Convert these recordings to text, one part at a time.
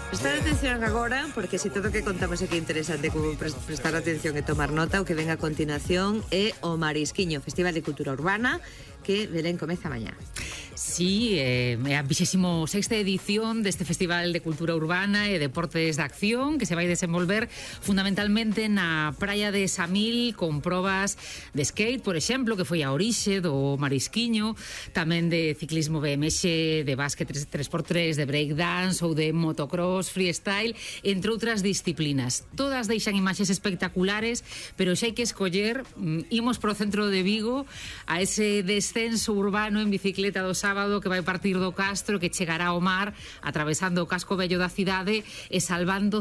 Prestar atención agora, porque se todo o que contamos aquí é interesante, como prestar atención e tomar nota, o que ven a continuación é o Marisquiño, Festival de Cultura Urbana, que Belén comeza mañá. Sí, é a 26ª edición deste Festival de Cultura Urbana e Deportes de Acción, que se vai desenvolver fundamentalmente na praia de Samil, con probas de skate, por exemplo, que foi a orixe do Marisquiño, tamén de ciclismo BMX, de básquet 3x3, de breakdance ou de motocross, freestyle, entre outras disciplinas. Todas deixan imaxes espectaculares, pero xa hai que escoller, imos pro centro de Vigo a ese descenso urbano en bicicleta do sábado que vai partir do Castro, que chegará ao mar atravesando o casco vello da cidade e salvando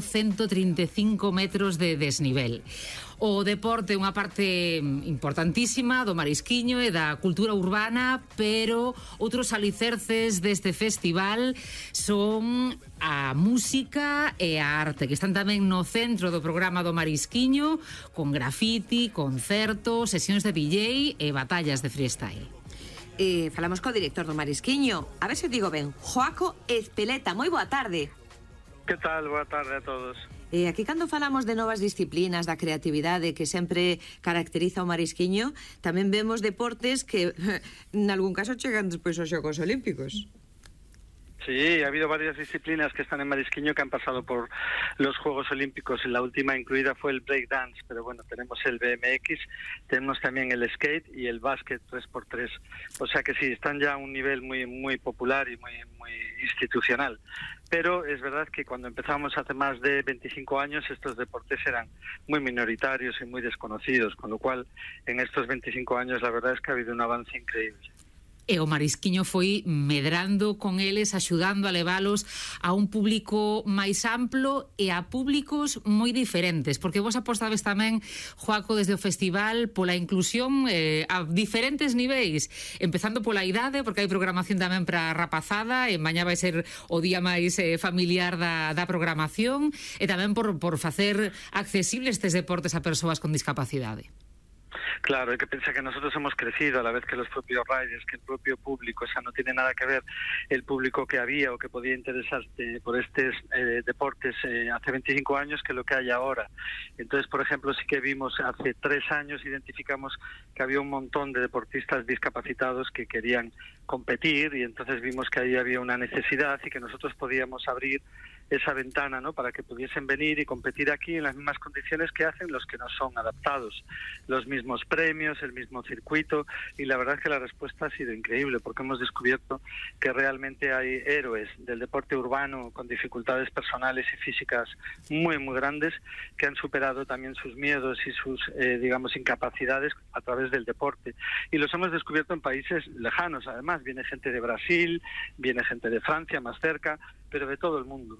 135 metros de desnivel. O deporte é unha parte importantísima do Marisquiño e da cultura urbana, pero outros alicerces deste festival son a música e a arte, que están tamén no centro do programa do Marisquiño, con grafiti, concertos, sesións de DJ e batallas de freestyle. Falamos co director do Marisquiño, a ver se digo ben, Joaco Ezpeleta. Moi boa tarde. Que tal? Boa tarde a todos. Aquí cando falamos de novas disciplinas, da creatividade que sempre caracteriza o Marisquiño, tamén vemos deportes que en algún caso chegan despois aos Xogos Olímpicos. Sí, ha habido varias disciplinas que están en Marisquiño que han pasado por los Juegos Olímpicos. La última incluida fue el breakdance, pero bueno, tenemos el BMX, tenemos también el skate y el básquet 3x3. O sea que sí, están ya a un nivel muy popular y muy institucional. Pero es verdad que cuando empezamos hace más de 25 años estos deportes eran muy minoritarios y muy desconocidos, con lo cual en estos 25 años la verdad es que ha habido un avance increíble. E o Marisquiño foi medrando con eles, axudando a levalos a un público máis amplo e a públicos moi diferentes, porque vos apostades tamén, Joaco, desde o festival pola inclusión a diferentes niveis, empezando pola idade, porque hai programación tamén para a rapazada, e mañá vai ser o día máis familiar da programación, e tamén por facer accesibles estes deportes a persoas con discapacidade. Claro, hay que pensar que nosotros hemos crecido a la vez que los propios riders, que el propio público, o sea, no tiene nada que ver el público que había o que podía interesarse por estos deportes hace 25 años que lo que hay ahora. Entonces, por ejemplo, sí que vimos hace 3 años, identificamos que había un montón de deportistas discapacitados que querían competir y entonces vimos que ahí había una necesidad y que nosotros podíamos abrir esa ventana, ¿no?, para que pudiesen venir y competir aquí en las mismas condiciones que hacen los que no son adaptados, los mismos premios, el mismo circuito, y la verdad es que la respuesta ha sido increíble porque hemos descubierto que realmente hay héroes del deporte urbano con dificultades personales y físicas muy grandes que han superado también sus miedos y sus digamos incapacidades a través del deporte, y los hemos descubierto en países lejanos. Además viene gente de Brasil, viene gente de Francia más cerca, pero de todo el mundo.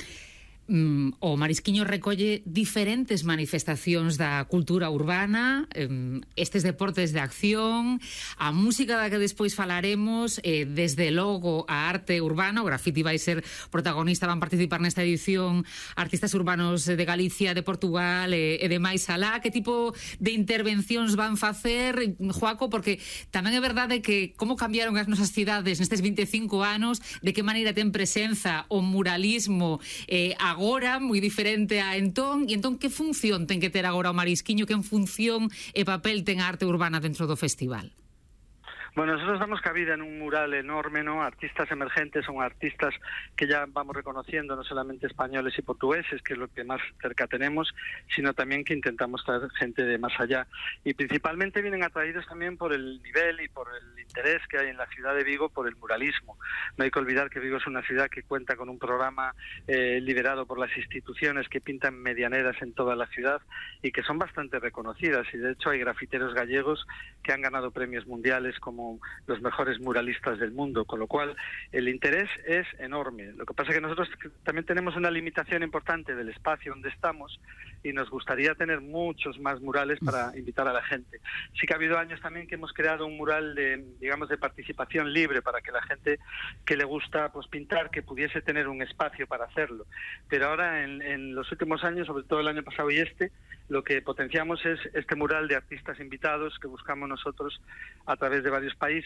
O Marisquiño recolle diferentes manifestacións da cultura urbana, estes deportes de acción, a música da que despois falaremos, desde logo a arte urbana. O grafiti vai ser protagonista, van participar nesta edición artistas urbanos de Galicia, de Portugal e de máis alá. Que tipo de intervencións van facer, Joaco? Porque tamén é verdade que como cambiaron as nosas cidades nestes 25 anos, de que maneira ten presenza o muralismo agora, moi diferente a entón, e entón que función ten que ter agora o Marisquiño, que en función e papel ten a arte urbana dentro do festival? Bueno, nosotros damos cabida en un mural enorme, ¿no? Artistas emergentes, son artistas que ya vamos reconociendo, no solamente españoles y portugueses, que es lo que más cerca tenemos, sino también que intentamos traer gente de más allá. Y principalmente vienen atraídos también por el nivel y por el interés que hay en la ciudad de Vigo por el muralismo. No hay que olvidar que Vigo es una ciudad que cuenta con un programa liderado por las instituciones que pintan medianeras en toda la ciudad y que son bastante reconocidas. Y de hecho hay grafiteros gallegos que han ganado premios mundiales como los mejores muralistas del mundo, con lo cual el interés es enorme. Lo que pasa es que nosotros también tenemos una limitación importante del espacio donde estamos y nos gustaría tener muchos más murales para invitar a la gente. Sí que ha habido años también que hemos creado un mural de, digamos, de participación libre para que la gente que le gusta pues pintar, que pudiese tener un espacio para hacerlo. Pero ahora en los últimos años, sobre todo el año pasado y lo que potenciamos es este mural de artistas invitados que buscamos nosotros a través de varios países